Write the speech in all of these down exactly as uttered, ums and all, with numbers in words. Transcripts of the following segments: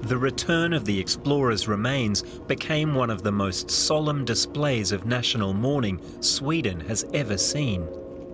The return of the explorers' remains became one of the most solemn displays of national mourning Sweden has ever seen.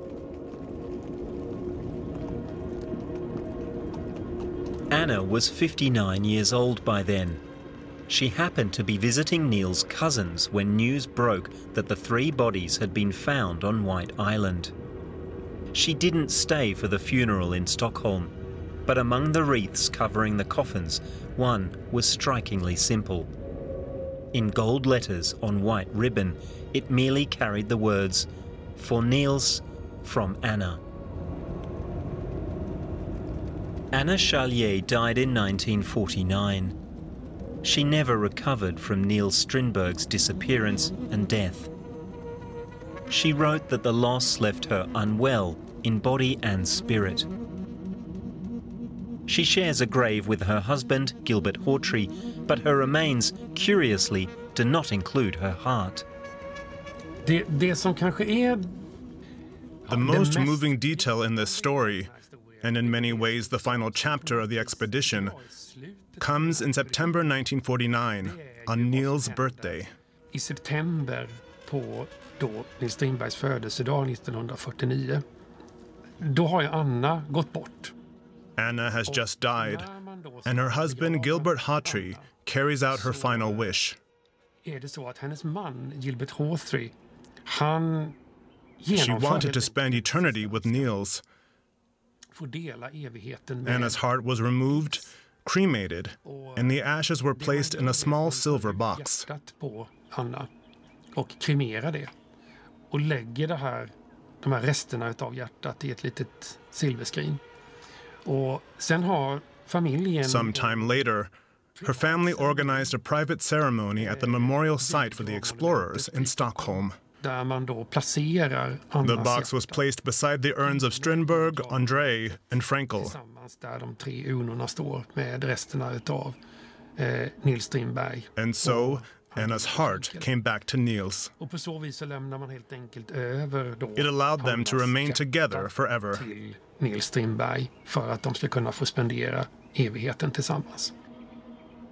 Anna was fifty-nine years old by then. She happened to be visiting Neil's cousins when news broke that the three bodies had been found on White Island. She didn't stay for the funeral in Stockholm, but among the wreaths covering the coffins, one was strikingly simple. In gold letters on white ribbon, it merely carried the words, "For Niels, from Anna." Anna Charlier died in nineteen forty-nine. She never recovered from Niels Strindberg's disappearance and death. She wrote that the loss left her unwell in body and spirit. She shares a grave with her husband, Gilbert Hawtrey, but her remains, curiously, do not include her heart. Det, det som kanske är The most moving detail in this story, and in many ways the final chapter of the expedition, comes in September nineteen forty-nine, on Niels' birthday. I september på då Niels Strindbergs födelsedag nittonhundrafyrtionio. Då har ju Anna gått bort. Anna has just died, and her husband Gilbert Hawtrey carries out her final wish. Är det så att hennes man Gilbert Hawtrey, han She wanted to spend eternity with Niels. får dela evigheten med Anna's heart was removed, cremated, and the ashes were placed in a small silver box. hjärtat på Anna och kremerar det och lägger det här, de här resterna av hjärtat i ett litet silverskrin. Och sen har familjen... Sometime later, her family organized a private ceremony at the memorial site for the explorers in Stockholm. Där man då placerar Annas The box was hjärta. placed beside the urns of Strindberg, André, and Frankel. Tillsammans där de tre urnorna står med resterna utav eh, Niels Strindberg. And so, Anna's heart came back to Niels. Och på så vis så lämnar man helt enkelt över då It allowed them to Annas remain hjärta together forever. till Niels Strindberg för att de ska kunna få spendera evigheten tillsammans.